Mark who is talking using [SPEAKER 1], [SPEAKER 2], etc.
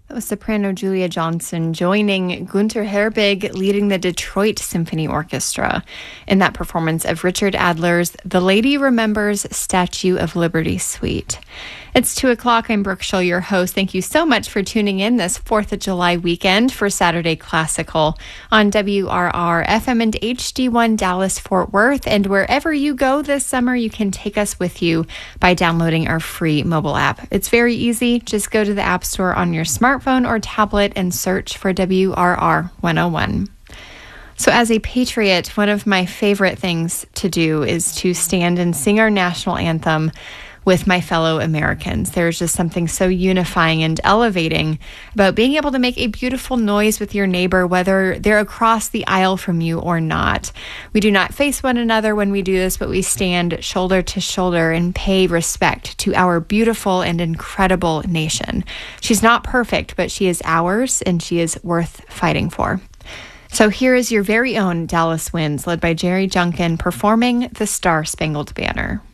[SPEAKER 1] That was soprano Julia Johnson joining Gunther Herbig leading the Detroit Symphony Orchestra in that performance of Richard Adler's The Lady Remembers Statue of Liberty Suite. It's 2 o'clock. I'm Brooke Schull, your host. Thank you so much for tuning in this 4th of July weekend for Saturday Classical on WRR FM and HD1 Dallas Fort Worth. And wherever you go this summer, you can take us with you by downloading our free mobile app. It's very easy. Just go to the App Store on your smartphone or tablet and search for WRR 101. So as a patriot, one of my favorite things to do is to stand and sing our national anthem with my fellow Americans. There's just something so unifying and elevating about being able to make a beautiful noise with your neighbor, whether they're across the aisle from you or not. We do not face one another when we do this, but we stand shoulder to shoulder and pay respect to our beautiful and incredible nation. She's not perfect, but she is ours, and she is worth fighting for. So here is your very own Dallas Winds, led by Jerry Junkin, performing the Star-Spangled Banner.